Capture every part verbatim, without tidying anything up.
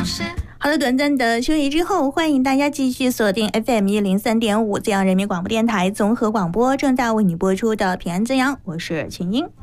好的，短暂的休息之后，欢迎大家继续锁定 F M 一零三点五资阳人民广播电台综合广播，正在为你播出的平安资阳，我是秦英。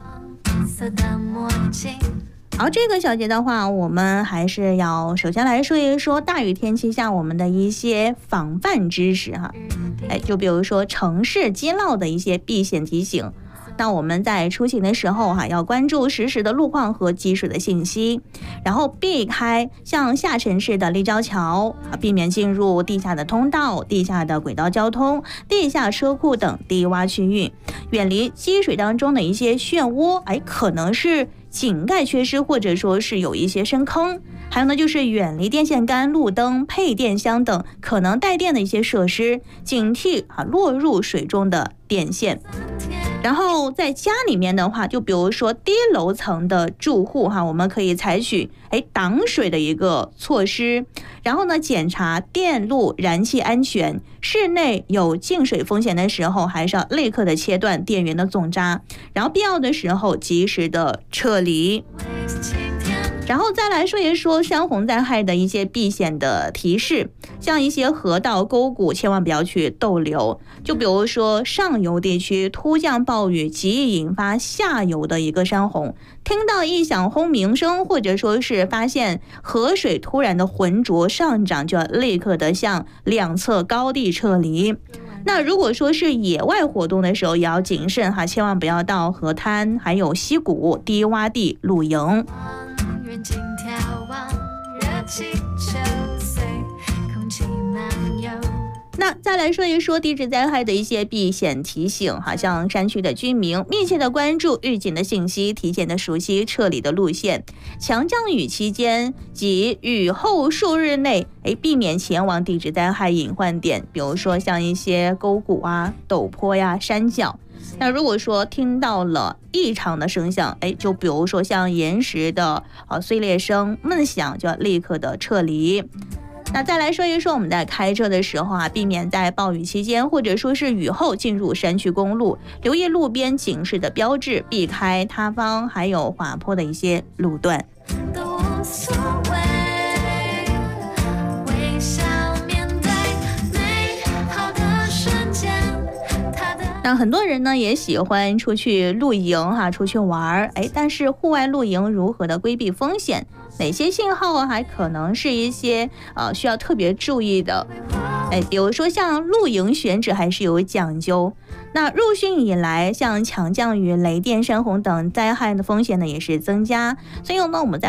好，这个小节的话，我们还是要首先来说一说大雨天气下我们的一些防范知识哈。哎，就比如说城市积涝的一些避险提醒。那我们在出行的时候哈、啊，要关注实时的路况和积水的信息，然后避开像下沉式的立交桥啊，避免进入地下的通道、地下的轨道交通、地下车库等低洼区域，远离积水当中的一些漩涡，哎，可能是井盖缺失，或者说是有一些深坑。还有呢，就是远离电线杆、路灯、配电箱等可能带电的一些设施，警惕啊落入水中的电线。然后在家里面的话，就比如说低楼层的住户哈，我们可以采取哎挡水的一个措施，然后呢检查电路燃气安全，室内有进水风险的时候，还是要立刻的切断电源的总闸，然后必要的时候及时的撤离。然后再来说一说山洪灾害的一些避险的提示，像一些河道沟谷千万不要去逗留，就比如说上游地区突降暴雨极易引发下游的一个山洪，听到异响轰鸣声，或者说是发现河水突然的浑浊上涨，就要立刻的向两侧高地撤离。那如果说是野外活动的时候也要谨慎哈，千万不要到河滩还有溪谷低洼地露营。那再来说一说地质灾害的一些避险提醒，好像山区的居民密切的关注预警的信息，提前的熟悉撤离的路线，强降雨期间及雨后数日内，哎，避免前往地质灾害隐患点，比如说像一些沟谷啊、陡坡呀、山脚。那如果说听到了异常的声响，哎，就比如说像岩石的啊碎裂声、闷响，就要立刻的撤离。那再来说一说我们在开车的时候啊，避免在暴雨期间或者说是雨后进入山区公路，留意路边警示的标志，避开塌方还有滑坡的一些路段。那很多人呢也喜欢出去露营哈，出去玩，哎，但是户外露营如何的规避风险？哪些信号还可能是一些呃需要特别注意的？哎，比如说像露营选址还是有讲究。那入汛以来，像强降雨、雷电、山洪等灾害的风险呢也是增加，所以呢我们在